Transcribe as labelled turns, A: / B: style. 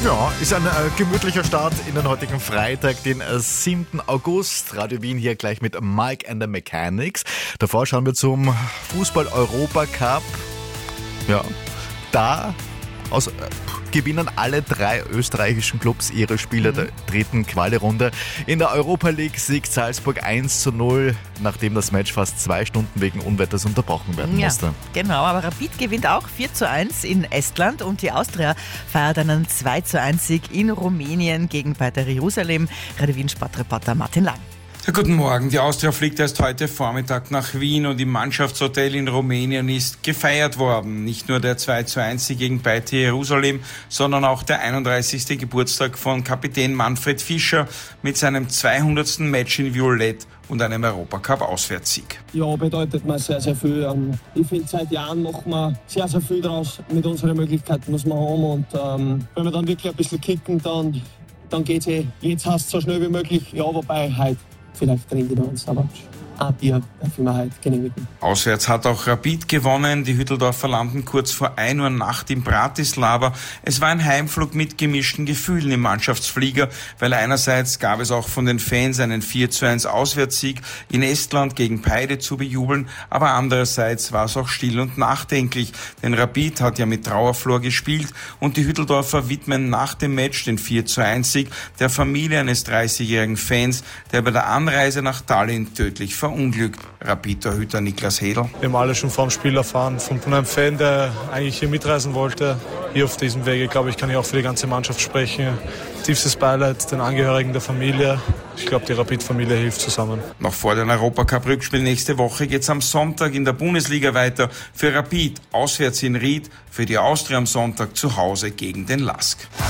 A: Ja, ist ein gemütlicher Start in den heutigen Freitag, den 7. August. Radio Wien hier gleich mit Mike and the Mechanics. Davor schauen wir zum Fußball-Europacup. Ja, da gewinnen alle 3 österreichischen Clubs ihre Spiele der dritten Quali-Runde. In der Europa League siegt Salzburg 1:0, nachdem das Match fast 2 Stunden wegen Unwetters unterbrochen werden musste.
B: Ja, genau, aber Rapid gewinnt auch 4:1 in Estland und die Austria feiert einen 2:1-Sieg in Rumänien gegen Beitar Jerusalem. Radio Wien Sportreporter Martin Lang.
C: Ja, guten Morgen. Die Austria fliegt erst heute Vormittag nach Wien und im Mannschaftshotel in Rumänien ist gefeiert worden. Nicht nur der 2:1 gegen Beitar Jerusalem, sondern auch der 31. Geburtstag von Kapitän Manfred Fischer mit seinem 200. Match in Violett und einem Europacup-Auswärtssieg.
D: Ja, bedeutet mir sehr, sehr viel. Ich finde, seit Jahren machen wir sehr, sehr viel draus mit unseren Möglichkeiten, was wir haben. Und wenn wir dann wirklich ein bisschen kicken, dann geht's eh. Jetzt hast du so schnell wie möglich. Ja, wobei halt vielleicht trinken wir uns, aber ein Bier darf ich mir heute genehmigen.
C: Auswärts hat auch Rapid gewonnen. Die Hütteldorfer landen kurz vor 1 Uhr Nacht in Bratislava. Es war ein Heimflug mit gemischten Gefühlen im Mannschaftsflieger, weil einerseits gab es auch von den Fans einen 4:1 Auswärtssieg in Estland gegen Peide zu bejubeln, aber andererseits war es auch still und nachdenklich, denn Rapid hat ja mit Trauerflor gespielt und die Hütteldorfer widmen nach dem Match den 4:1-Sieg der Familie eines 30-jährigen Fans, der bei der Anreise nach Tallinn tödlich verunglückt. Rapid-Torhüter Niklas Hedl.
E: Wir haben alle schon vor dem Spiel erfahren, von einem Fan, der eigentlich hier mitreisen wollte. Hier auf diesem Wege, glaube ich, kann ich auch für die ganze Mannschaft sprechen. Tiefstes Beileid den Angehörigen der Familie. Ich glaube, die Rapid-Familie hilft zusammen. Noch vor dem Europacup-Rückspiel nächste Woche geht es am Sonntag in der Bundesliga weiter. Für Rapid auswärts in Ried, für die Austria am Sonntag zu Hause gegen den LASK.